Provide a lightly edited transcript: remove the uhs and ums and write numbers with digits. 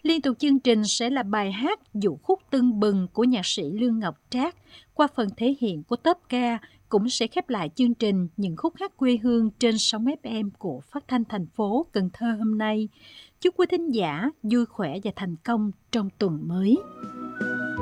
Liên tục chương trình sẽ là bài hát Dụ khúc tưng bừng của nhạc sĩ Lương Ngọc Trác. Qua phần thể hiện của tốp ca cũng sẽ khép lại chương trình những khúc hát quê hương trên sóng FM của Phát thanh thành phố Cần Thơ hôm nay. Chúc quý thính giả vui khỏe và thành công trong tuần mới.